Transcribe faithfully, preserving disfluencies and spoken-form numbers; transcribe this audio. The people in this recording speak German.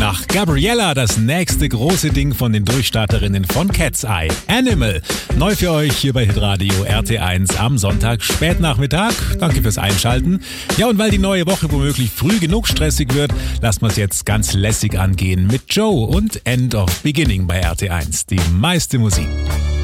Nach Gabriella das nächste große Ding von den Durchstarterinnen von Cat's Eye. Animal. Neu für euch hier bei Hitradio R T eins am Sonntag Spätnachmittag. Danke fürs Einschalten. Ja, und weil die neue Woche womöglich früh genug stressig wird, lassen wir es jetzt ganz lässig angehen mit Joe und End of Beginning bei R T eins. Die meiste Musik.